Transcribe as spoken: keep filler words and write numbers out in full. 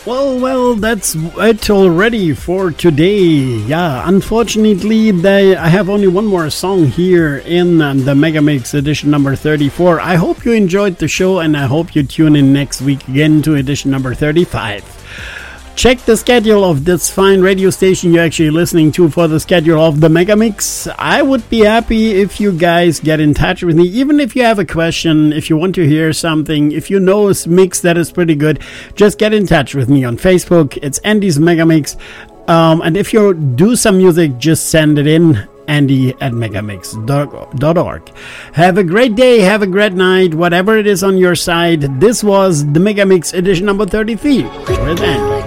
Well, well, that's it already for today. Yeah, unfortunately, they, I have only one more song here in uh, the Megamix edition number thirty-four. I hope you enjoyed the show, and I hope you tune in next week again to edition number thirty-five. Check the schedule of this fine radio station you're actually listening to for the schedule of the Megamix. I would be happy if you guys get in touch with me, even if you have a question, if you want to hear something, if you know a mix that is pretty good, just get in touch with me on Facebook. It's Andy's Megamix. Um, and if you do some music, just send it in. Andy at megamix dot org. Have a great day, have a great night, whatever it is on your side. This was the Megamix edition number thirty-three with Andy.